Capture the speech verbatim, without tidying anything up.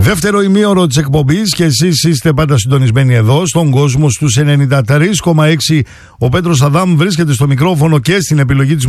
Δεύτερο ημίωρο της εκπομπής και εσείς είστε πάντα συντονισμένοι εδώ στον κόσμο στους ενενήντα τρία κόμμα έξι. Ο Πέτρος Αδάμ βρίσκεται στο μικρόφωνο και στην επιλογή της